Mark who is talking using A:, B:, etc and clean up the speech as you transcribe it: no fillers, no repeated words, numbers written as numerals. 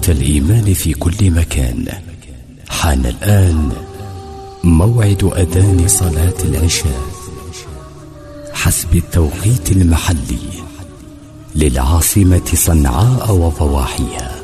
A: الإيمان في كل مكان. حان الآن موعد أذان صلاة العشاء حسب التوقيت المحلي للعاصمة صنعاء وضواحيها.